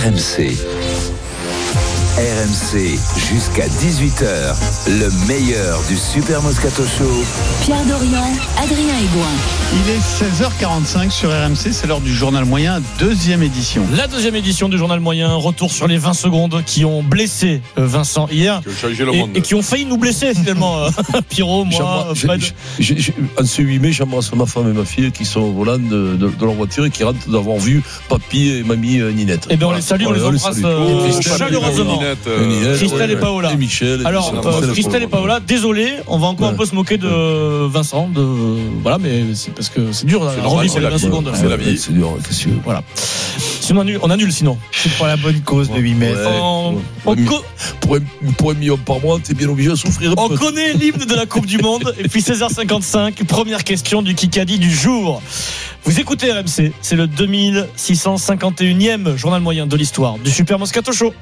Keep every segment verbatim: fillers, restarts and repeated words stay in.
R M C. R M C jusqu'à dix-huit heures, le meilleur du Super Moscato Show. Pierre Dorian, Adrien Aigouin. Il est seize heures quarante-cinq sur R M C, c'est l'heure du journal moyen, deuxième édition. La deuxième édition du journal moyen, retour sur les vingt secondes qui ont blessé Vincent hier et, et qui ont failli nous blesser finalement. Pierrot, moi, Fred. J'ai, j'ai, en ce huit mai, j'embrasse ma femme et ma fille qui sont au volant de, de, de leur voiture et qui rentrent d'avoir vu papy et mamie euh, Ninette. Et bien on les salue, on les embrasse euh, chaleureusement. Ninette, Christelle ouais, et Paola. Et Michel. Et Alors, euh, Christelle et Paola, désolé, on va encore ouais. un peu se moquer de Vincent. De... Voilà, mais c'est parce que c'est dur. C'est la revue, c'est la vingt secondes. C'est la vie. C'est dur, qu'est-ce que voilà. Sinon, on annule, on annule sinon. C'est pour la bonne cause de huit mai. Ouais, on, ouais. on pour, co- pour, un, pour un million par mois, t'es bien obligé de souffrir. On connaît l'hymne de la Coupe du Monde. Et puis seize heures cinquante-cinq, première question du Kikadi du jour. Vous écoutez R M C, c'est le deux mille six cent cinquante et unième journal moyen de l'histoire du Super Moscato Show.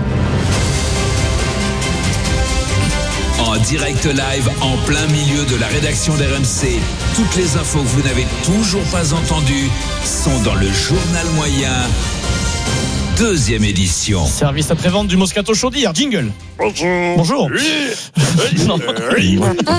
En direct live, en plein milieu de la rédaction d'R M C, toutes les infos que vous n'avez toujours pas entendues sont dans le journal moyen, deuxième édition. Service après-vente du Moscato Show d'hier. Jingle. Bonjour. Bonjour. Oui. Non. Oui.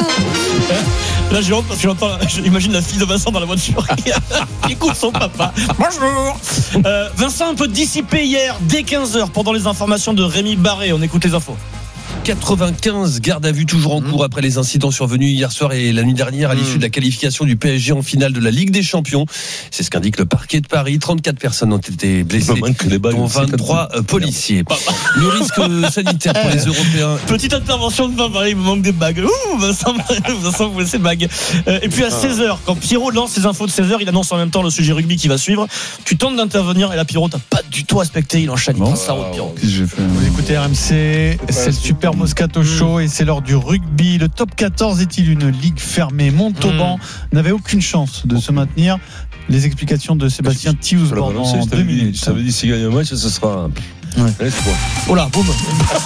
Là, je rentre parce que j'entends, j'imagine la fille de Vincent dans la voiture qui écoute son papa. Bonjour. Euh, Vincent un peu dissipé hier dès quinze heures pendant les informations de Rémi Barré. On écoute les infos. quatre-vingt-quinze gardes à vue toujours en cours mmh. après les incidents survenus hier soir et la nuit dernière à l'issue mmh. de la qualification du P S G en finale de la Ligue des Champions. C'est ce qu'indique le parquet de Paris. trente-quatre personnes ont été blessées, dont vingt-trois policiers. Le risque sanitaire pour les Européens. Petite intervention de Vincent, il me manque des bagues. Ouh, Vincent, Vincent vous laissez bagues. Et puis à seize heures, quand Pierrot lance les infos de seize heures, il annonce en même temps le sujet rugby qui va suivre. Tu tentes d'intervenir et là, Pierrot, t'as pas du tout respecté. Il enchaîne, il prend sa route, Pierrot. Qu'est-ce que j'ai fait ? Vous écoutez R M C, c'est le Super Moscato Show et c'est l'heure du rugby. Le top quatorze est-il une ligue fermée ? Montauban mmh. n'avait aucune chance de se maintenir. Les explications de Sébastien Thiousborn dans deux minutes. Ça veut dire s'il gagne un match, ce sera. Ouais. Oh là, boum.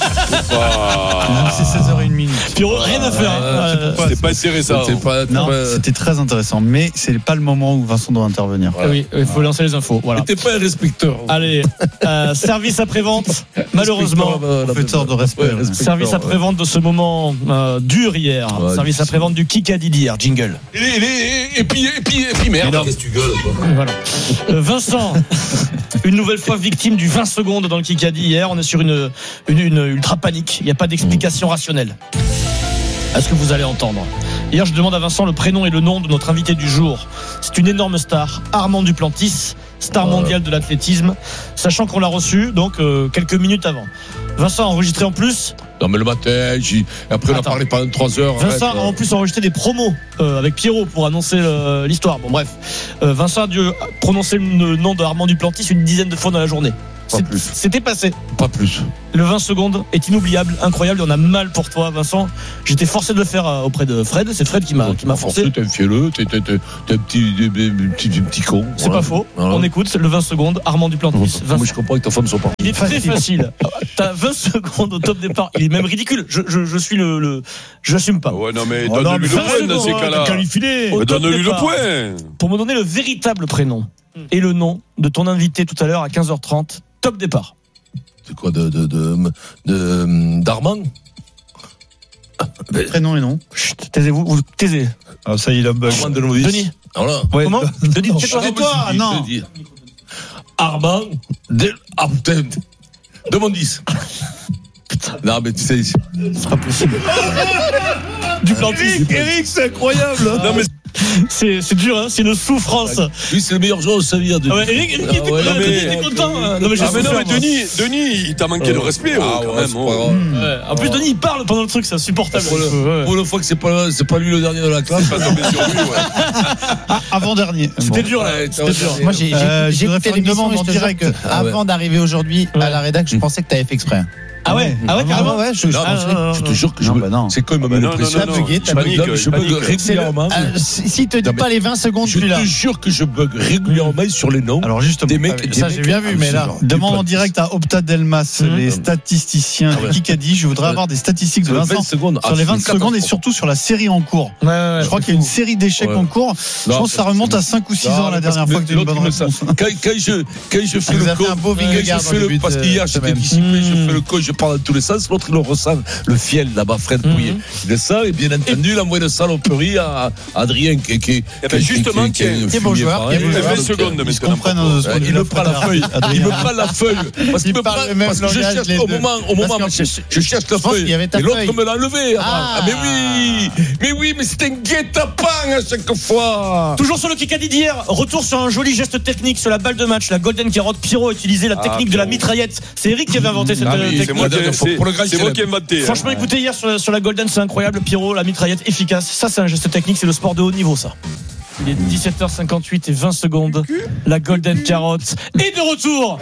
C'est seize heures une. Pierrot, rien à faire. Euh, euh, c'est pas intéressant. C'était, pas, non, pas... c'était très intéressant, mais c'est pas le moment où Vincent doit intervenir. Voilà. Oui, il faut lancer les infos. Voilà. T'es pas un respecteur. Allez, euh, service après-vente. Malheureusement, on fait tort de respect. Ouais, service après-vente de ce moment euh, dur hier. Ouais, service après-vente du Kikadi d'hier. Jingle. Et, et, et, et puis, et puis, et puis merde. Qu'est-ce que tu gueules, quoi. Voilà. Euh, Vincent, une nouvelle fois victime du vingt secondes dans le Kikadi hier. On est sur une, une, une ultra panique. Il n'y a pas d'explication rationnelle à ce que vous allez entendre. Hier, je demande à Vincent le prénom et le nom de notre invité du jour. C'est une énorme star, Armand Duplantis, star mondial de l'athlétisme, sachant qu'on l'a reçu donc euh, quelques minutes avant. Vincent a enregistré en plus. Non mais le matin, j'ai... après on a parlé pendant trois heures. Vincent arrête, a en plus enregistré des promos euh, avec Pierrot pour annoncer euh, l'histoire. Bon bref, euh, Vincent a dû prononcer le nom de Armand Duplantis une dizaine de fois dans la journée. Pas plus. C'était passé. Pas plus. Le vingt secondes est inoubliable, incroyable. On a mal pour toi, Vincent. J'étais forcé de le faire auprès de Fred. C'est Fred qui m'a, qui m'a forcé. T'es fielleux, t'es, t'es, t'es, t'es un petit, petit, petit, petit con. C'est voilà. Pas faux. Voilà. On écoute le vingt secondes. Armand Duplantis. Moi, je comprends que ta femme soit pas. Il est très facile. T'as vingt secondes au top départ. Il est même ridicule. Je, je, je suis le, le, j'assume pas. Ouais, non, mais oh, donne-lui non, le point dans ces cas-là. Mais donne-lui le point. Pour me donner le véritable prénom et le nom de ton invité tout à l'heure à quinze heures trente. Top départ. C'est quoi de, de, de, de d'Armand? Prénom et nom. Chut, taisez-vous, vous taisez. Ah, ça y est, il a bug. Armand de Novis. Denis. Voilà. Ouais. Comment? Denis, c'est toi, c'est toi, non. Armand de, ah, putain, de mon dix. Putain. Non, mais tu sais, c'est pas possible. Duplantis. Eric, Eric, c'est incroyable. Non, mais c'est, c'est dur, hein, c'est une souffrance. Lui, c'est le meilleur joueur de sa vie. Ah ouais, Eric, Eric, ah ouais, Denis, mais, Denis, t'es content. Ah, non, mais, ah mais non, mais Denis, Denis, il t'a manqué euh, de respect, ah, quand ouais, même. Oh. Ouais. En plus, Denis, il parle pendant le truc, c'est insupportable. Pour, le, pour une fois que c'est pas, c'est pas lui le dernier de la classe, pas tombé sur lui, ouais. Ah, avant-dernier. C'était bon. dur, là. Ouais, c'était dur. Moi, j'ai, j'ai, euh, j'ai fait une demande en direct. que, ah avant ouais. d'arriver aujourd'hui ouais. à la rédac, je pensais que t'avais fait exprès. Ah ouais, ah ouais, Ah carrément. ouais, je, Non, je- Ah, non, non, je te non. jure que je Non, me- bah non. c'est quand même Ah bah une non, non, pression. non, non. bugué, Je t'as panique, Non, mais je je bug panique. c'est le- régulièrement. euh, si si te dit Non, mais pas les vingt secondes, Je tu l'as. te jure que je bug régulièrement sur les noms. Alors justement, Des mecs, Ah oui, des ça, mecs j'ai bien vu, mais là- hallucinants. demande en Des direct à Opta Delmas, Mhm. les statisticiens Ah ouais. du Kikadi. Je voudrais avoir des statistiques de vingt Vincent secondes. sur Ah, les c'est vingt une secondes et catastrophe. surtout sur la série en cours. Ouais, ouais, Je crois qu'il y a une série d'échecs Ouais. en cours. Je Non, pense que ça parce remonte que- à cinq ou six Non, ans la parce dernière que fois que tu as une l'autre, bonne il me ça. réponse. Quand, quand je, quand je fais vous le avez co, un beau quand Vingegaard je en fais le, début de parce qu'hier j'étais semaine. dissipé, je Mmh. fais le co, je pars dans tous les sens, l'autre il le ressent, le fiel là-bas, Fred Mmh. Pouillet. Il est ça, et bien entendu, il envoie une saloperie à Adrien qui, qui, Eh ben, qui- justement, qui- qui est un qui est bon fumier joueur, pareil. qui est bon Il y a joueur. vingt secondes Ils se maintenant. comprennent euh, ce Ouais, point de il vue-là, me prend la feuille, Adrien. il me prend la feuille, parce qu'il Ils me parlent prend, le même parce que je langage, cherche les au deux. moment, au moment, Parce je, qu'en- je cherche la je pense feuille, qu'il y avait ta et l'autre feuille. me l'a enlevé. Ah, Ah. mais oui, mais oui, mais c'est un guet-apens à chaque fois. Toujours sur le Kikadi d'hier, retour sur un joli geste technique sur la balle de match, la Golden Carotte. Pierrot a utilisé la Ah, technique de la Pierrot. mitraillette. C'est Eric qui avait inventé cette Ah, euh, mais technique. C'est moi, La qui, dernière fois, c'est- pour le grand c'est moi célèbre. qui ai inventé. hein. Franchement, écoutez, hier sur la, sur la Golden, c'est incroyable. Pierrot, la mitraillette efficace. Ça, c'est un geste technique, c'est le sport de haut niveau, ça. Il est dix-sept heures cinquante-huit et vingt secondes. La Golden Carotte est de retour.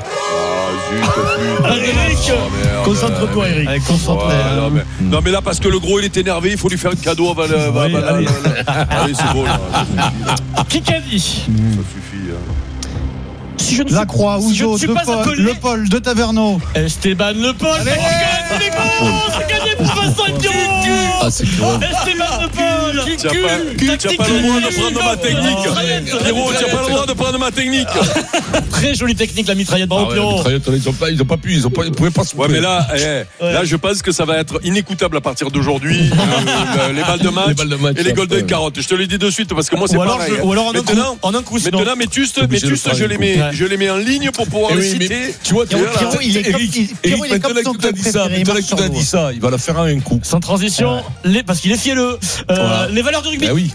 Ah, zut, Eric, plus. Oh, merde. concentre-toi, Eric. Allez, concentré. Ouais, hein. non, mais, non mais là parce que le gros il est énervé, il faut lui faire un cadeau avant le. avant- Oui, avant- allez. Allez, c'est bon là. Kikadi. Ça suffit. hein. Si je ne La suis- Croix, si je ne Ouzo, suis de pas Paul, appelé, Le Paul, de Taverneau. Esteban Le Paul. Allez. C'est gagné, c'est gagné pour Vincent et Pierrot. Ah, c'est clair. Esteban Le Paul. Tu n'as pas, tu as pas le droit de prendre ma technique. Pierrot, tu n'as pas le droit de prendre ma technique. Très jolie technique, la mitraillette. Bravo, Ah ouais, Pierrot. mitraillette, ils ont pas, ils ont pas pu, ils ont pas, ils pouvaient pas se Ouais, mais là, eh, Ouais. là, je pense que ça va être inécoutable à partir d'aujourd'hui. euh, le- les balles de match, Les balles de match, et les ouais. Golden Carottes. Je te le dis de suite parce que moi, c'est Ou alors, pareil. je- ou alors en un coup. Maintenant, En un coup, sinon. maintenant, mes tustes, mes Obligé de tustes, faire je un les coup. mets, Ouais. je les mets en ligne pour pouvoir Eh les oui, mais citer. tu vois, tu Pierrot, vois, Pierrot, il est comme- Eric, Pierrot, Eric, il est comme maintenant son que tu as club dit ça, préféré, maintenant il que tu as marche dit sur ça, il va la faire en un coup. Sans transition, les, parce qu'il est fielleux. Euh, Voilà. Les valeurs du rugby. Ah oui.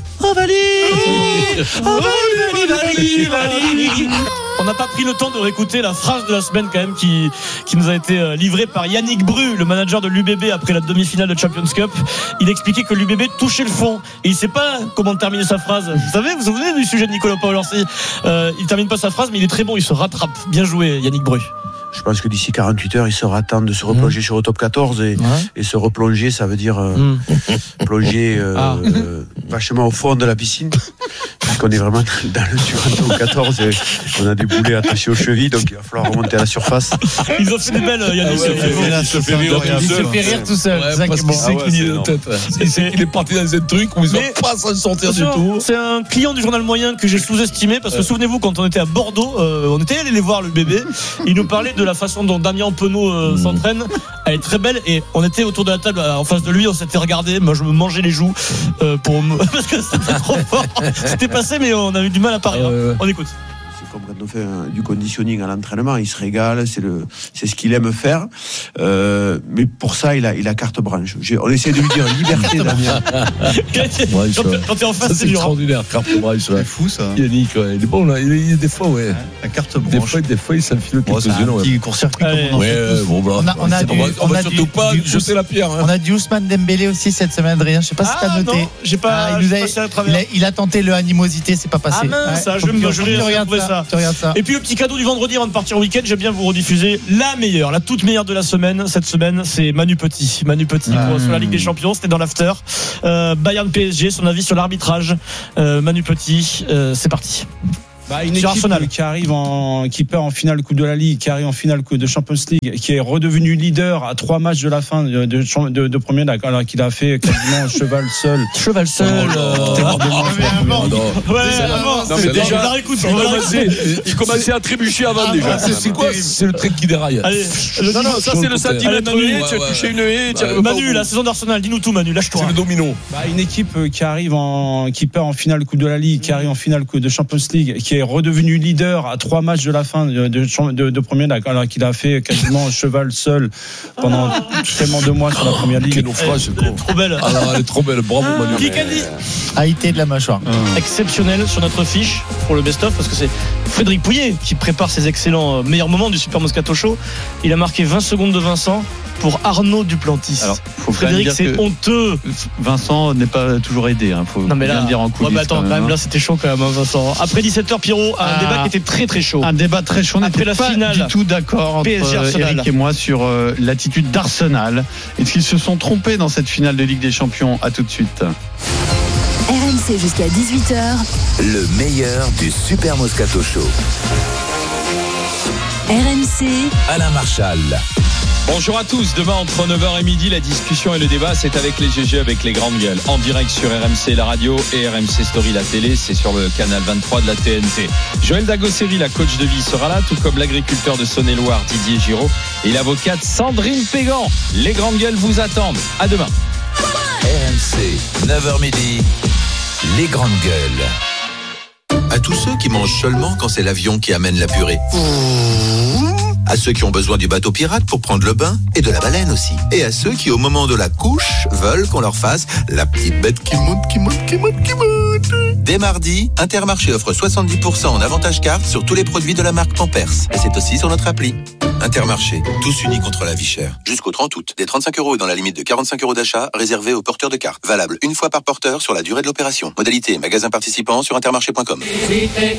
On n'a pas pris le temps de réécouter la phrase de la semaine quand même qui, qui nous a été euh, livrée par Yannick Bru, le manager de l'U B B après la demi-finale de Champions Cup. Il expliquait que l'U B B touchait le fond et il sait pas comment terminer sa phrase. Vous savez, vous vous souvenez du sujet de Nicolas Paolorsi. euh, Il termine pas sa phrase mais il est très bon, il se rattrape. Bien joué Yannick Bru. Je pense que d'ici quarante-huit heures, il sera temps de se replonger sur le top quatorze et, et se replonger, ça veut dire euh, Mm. plonger euh, Ah. euh, vachement au fond de la piscine, puisqu'on est vraiment dans le sur un top quatorze et on a des boulets attachés aux chevilles, donc il va falloir remonter à la surface. Ils ont fait des belles Yannick. Ah ouais, c'est beau. ouais, il se fait rire tout Il se seul. fait rire tout seul. Ouais, c'est ça qui parce est qu'il bon. sait Ah ouais, qu'il est c'est de énorme. tête. Il sait qu'il est parti dans un truc où ils Mais- vont pas s'en sortir du Attention, tout. c'est un client du journal moyen que j'ai sous-estimé parce que souvenez-vous quand on était à Bordeaux, euh, on était allé les voir le bébé. Il nous parlait de la façon dont Damien Penaud euh, s'entraîne. Elle est très belle et on était autour de la table euh, en face de lui, on s'était regardé. Moi je me mangeais les joues euh, pour me... parce que c'était trop fort. C'était passé mais on a eu du mal à parler. Ah ouais, ouais. On écoute. C'est comme quand on fait un- du conditioning à l'entraînement, il se régale, c'est le, c'est ce qu'il aime faire. Euh, mais pour ça, il a, il a carte blanche. J'ai- on essaie de lui dire liberté, Damien. Ouais, quand, ça- quand t'es en Ça, face, c'est c'est dur. hein. extraordinaire, carte blanche. C'est fou ça. Yannick, ouais, il est bon là. Il est, des fois, ouais. La carte Des blanche. fois, des fois, il s'enfile Bon, c'est quelques-unes. un ouais. petit court-circuit comme Allez. on en Ouais, fait ouais, tous. bon, bah, On a- on a c'est- du- va, on on va a surtout du- pas du- jeter la pierre. hein. On a du Ousmane Dembélé aussi cette semaine, Adrien. Je sais pas si t'as Ah noté. non, j'ai pas, Ah, il, nous j'ai a, passé à il, travers. a, il a tenté le animosité, c'est pas passé. Ah mince, ça, faut je que me- tu- je vais tu regardes retrouver ça. Tu regardes ça. Et puis le petit cadeau du vendredi avant de partir au week-end, j'aime bien vous rediffuser la meilleure, la toute meilleure de la semaine. Cette semaine, c'est Manu Petit. Manu Petit Ah. pour- sur la Ligue des Champions, c'était dans l'after. Euh, Bayern P S G, son avis sur l'arbitrage. Euh, Manu Petit, euh, c'est parti. Bah, une Sur équipe Arsenal. qui arrive en, qui perd en finale Coupe de la Ligue, qui arrive en finale Coupe de Champions League, qui est redevenu leader à trois matchs de la fin de, de, de, de première, alors qu'il a fait quasiment cheval seul. Cheval seul. euh, Non, non. Ouais, avant, Non, mais c'est- déjà, on la réécoute, il on la commençait, réécoute. il commençait à trébucher avant déjà. Ah, c'est c'est quoi C'est le trait qui déraille. Allez, le Non, non, ça c'est le centimètre de haie, tu as touché une haie, tu arrives pas au Manu, bout. la saison d'Arsenal, dis-nous tout, Manu, lâche-toi. C'est le domino. Bah, une équipe qui arrive en, qui perd en finale Coupe de la Ligue, qui arrive en finale Coupe de Champions League, qui est redevenu leader à trois matchs de la fin de, de, de, de première, alors qu'il a fait quasiment cheval seul pendant tellement de mois sur la première ligue. Quel naufrage, Elle quoi. est trop belle. Alors, elle est trop belle. Bravo, Manu. Qui qu'a dit A I T de la mâchoire. exceptionnel sur notre fiche pour le best-of parce que c'est Frédéric Pouillet qui prépare ses excellents euh, meilleurs moments du Super Moscato Show. Il a marqué vingt secondes de Vincent pour Arnaud Duplantis. Alors, faut Frédéric, quand même c'est dire que honteux. Vincent n'est pas toujours aidé. Hein. Faut Non mais bien là, le dire en ouais, coulisses. mais attends, quand quand même, même, hein. là c'était chaud quand même, hein, Vincent. Après dix-sept heures, Pierrot, un Ah. débat qui était très très chaud. Un débat très chaud. On Après n'était la pas finale, du tout d'accord entre P S G euh, Arsenal. Eric et moi sur euh, l'attitude d'Arsenal. Est-ce qu'ils se sont trompés dans cette finale de Ligue des Champions? À tout de suite. R M C jusqu'à dix-huit heures. Le meilleur du Super Moscato Show. R M C, Alain Marchal. Bonjour à tous, demain entre neuf heures et midi, la discussion et le débat, c'est avec les G G, avec les grandes gueules. En direct sur R M C la radio et R M C Story la télé, c'est sur le canal vingt-trois de la T N T. Joël Dagosseri, la coach de vie, sera là, tout comme l'agriculteur de Saône-et-Loire, Didier Giraud, et l'avocate Sandrine Pégan. Les grandes gueules vous attendent. À demain. R M C, neuf heures midi, les grandes gueules. À tous ceux qui mangent seulement quand c'est l'avion qui amène la purée. À ceux qui ont besoin du bateau pirate pour prendre le bain et de la baleine aussi. Et à ceux qui, au moment de la couche, veulent qu'on leur fasse la petite bête qui monte, qui monte, qui monte, qui monte. Dès mardi, Intermarché offre soixante-dix pour cent en avantage carte sur tous les produits de la marque Pampers. Et c'est aussi sur notre appli. Intermarché, tous unis contre la vie chère. Jusqu'au trente août, des trente-cinq euros et dans la limite de quarante-cinq euros d'achat réservés aux porteurs de carte. Valable une fois par porteur sur la durée de l'opération. Modalité magasin participant sur intermarché point com.